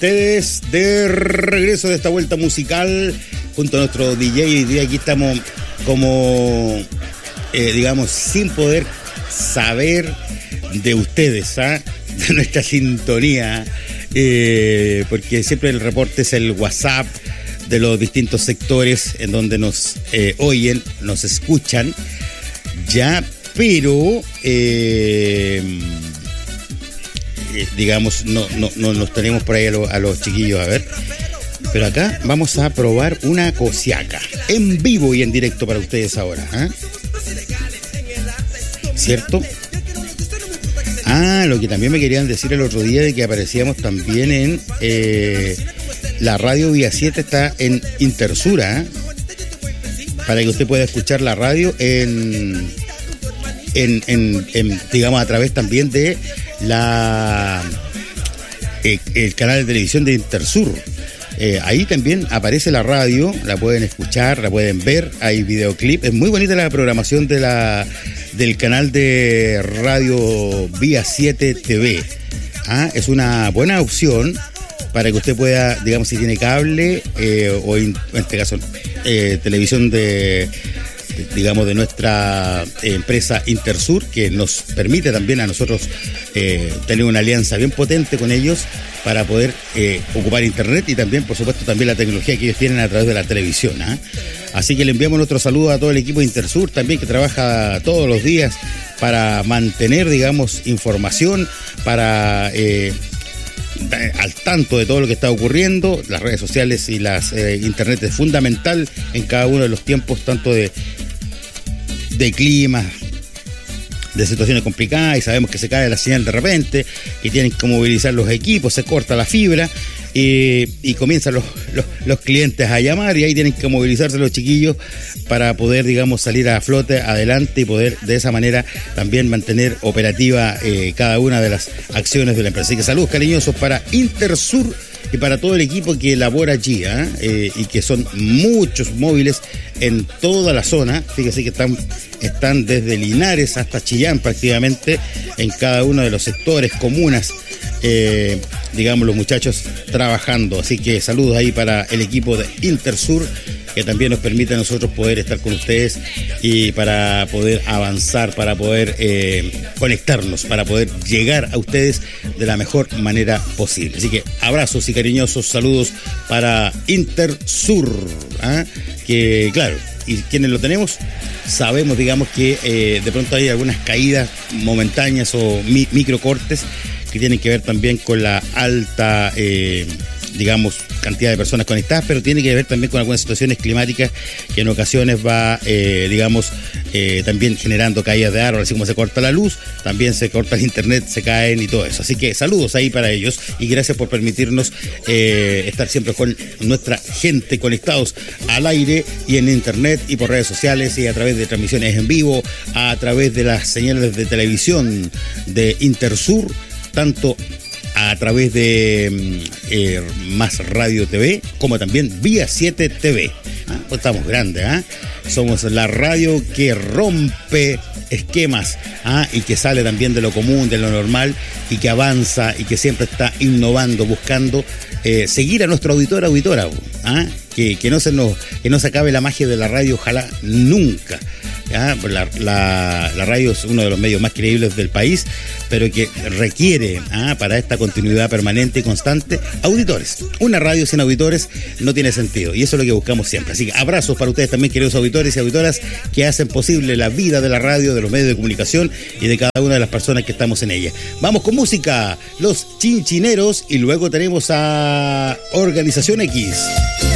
ustedes de regreso de esta vuelta musical junto a nuestro DJ. Hoy día aquí estamos como, digamos, sin poder saber de ustedes, de nuestra sintonía, porque siempre el reporte es el WhatsApp de los distintos sectores en donde nos oyen, nos escuchan, ya, pero digamos, no nos tenemos por ahí a los chiquillos, a ver. Pero acá vamos a probar una cosiaca en vivo y en directo para ustedes ahora, ¿cierto? Lo que también me querían decir el otro día de que aparecíamos también en la radio Vía 7 está en Intersura, para que usted pueda escuchar la radio en digamos, a través también de el canal de televisión de Intersur. Ahí también aparece la radio, la pueden escuchar, la pueden ver, hay videoclip. Es muy bonita la programación del canal de radio Vía 7 TV. Es una buena opción para que usted pueda, digamos, si tiene cable o en este caso televisión digamos, de nuestra empresa Intersur, que nos permite también a nosotros tener una alianza bien potente con ellos para poder ocupar internet y también, por supuesto, también la tecnología que ellos tienen a través de la televisión. Así que le enviamos nuestro saludo a todo el equipo de Intersur también, que trabaja todos los días para mantener, digamos, información, para al tanto de todo lo que está ocurriendo. Las redes sociales y las internet es fundamental en cada uno de los tiempos, tanto de clima, de situaciones complicadas, y sabemos que se cae la señal de repente, que tienen que movilizar los equipos, se corta la fibra y comienzan los clientes a llamar, y ahí tienen que movilizarse los chiquillos para poder, digamos, salir a flote adelante y poder de esa manera también mantener operativa cada una de las acciones de la empresa. Así que saludos cariñosos para Intersur y para todo el equipo que labora allí, y que son muchos móviles en toda la zona. Fíjense que están desde Linares hasta Chillán prácticamente, en cada uno de los sectores, comunas, digamos, los muchachos trabajando. Así que saludos ahí para el equipo de Intersur, que también nos permite a nosotros poder estar con ustedes y para poder avanzar, para poder conectarnos, para poder llegar a ustedes de la mejor manera posible. Así que abrazos y cariñosos saludos para Intersur, que claro, y quienes lo tenemos, sabemos, digamos, que de pronto hay algunas caídas momentáneas o microcortes que tienen que ver también con la alta, digamos, cantidad de personas conectadas, pero tiene que ver también con algunas situaciones climáticas que en ocasiones va, digamos, también generando caídas de árboles, así como se corta la luz, también se corta el internet, se caen y todo eso. Así que saludos ahí para ellos y gracias por permitirnos estar siempre con nuestra gente conectados al aire y en internet y por redes sociales y a través de transmisiones en vivo, a través de las señales de televisión de Intersur, tanto a través de Más Radio TV, como también Vía 7 TV. Pues estamos grandes, somos la radio que rompe esquemas, y que sale también de lo común, de lo normal, y que avanza y que siempre está innovando, buscando seguir a nuestro auditora, que no se acabe la magia de la radio, ojalá nunca. La radio es uno de los medios más creíbles del país, pero que requiere, para esta continuidad permanente y constante, auditores. Una radio sin auditores no tiene sentido, y eso es lo que buscamos siempre. Así que abrazos para ustedes también, queridos auditores y auditoras, que hacen posible la vida de la radio, de los medios de comunicación y de cada una de las personas que estamos en ella. Vamos con música, Los Chinchineros, y luego tenemos a Organización X.